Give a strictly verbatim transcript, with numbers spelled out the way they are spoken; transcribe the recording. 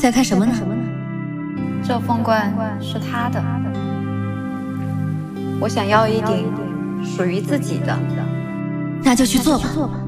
在看什么呢？ 这凤冠是他的，我想要一顶属于自己的。 那就去做吧。